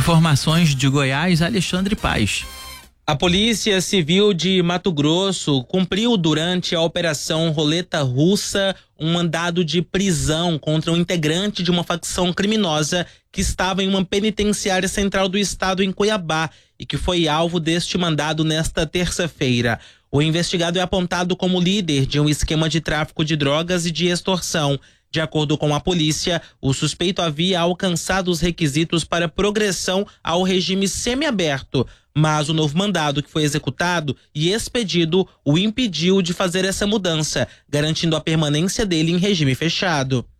informações de Goiás, Alexandre Paes. A Polícia Civil de Mato Grosso cumpriu durante a Operação Roleta Russa um mandado de prisão contra um integrante de uma facção criminosa que estava em uma penitenciária central do estado em Cuiabá e que foi alvo deste mandado nesta terça-feira. O investigado é apontado como líder de um esquema de tráfico de drogas e de extorsão. De acordo com a polícia, o suspeito havia alcançado os requisitos para progressão ao regime semiaberto, mas o novo mandado que foi executado e expedido o impediu de fazer essa mudança, garantindo a permanência dele em regime fechado.